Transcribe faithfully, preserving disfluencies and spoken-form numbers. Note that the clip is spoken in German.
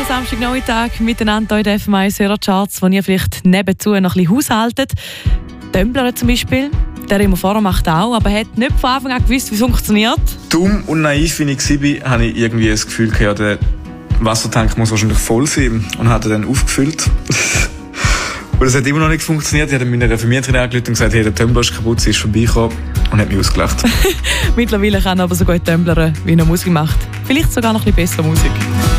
Samstagnachmittag miteinander hier in den F M eins Hörercharts, wo ihr vielleicht nebenzu noch ein bisschen haushaltet. Tumbler zum Beispiel, der immer vorher macht auch, aber hat nicht von Anfang an gewusst, wie es funktioniert. Dumm und naiv, wie ich war, hatte ich irgendwie das Gefühl, ja, der Wassertank muss wahrscheinlich voll sein und hat dann aufgefüllt. Und es hat immer noch nicht funktioniert. Ich habe meiner Vermieterin angerufen und gesagt, hey, der Tumbler ist kaputt, sie ist vorbeigekommen und hat mich ausgelacht. Mittlerweile kann er aber so gut tumblern, wie er Musik macht. Vielleicht sogar noch ein bisschen besser Musik.